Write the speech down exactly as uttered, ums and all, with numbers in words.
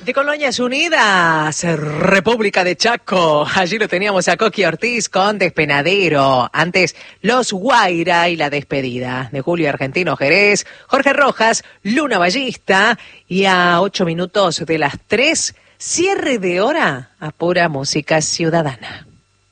De Colonias Unidas, República de Chaco. Allí lo teníamos a Coqui Ortiz con Despenadero. Antes, Los Guaira y la despedida de Julio Argentino Jerez, Jorge Rojas, Luna Ballista. Y a ocho minutos de las tres, cierre de hora a pura música ciudadana.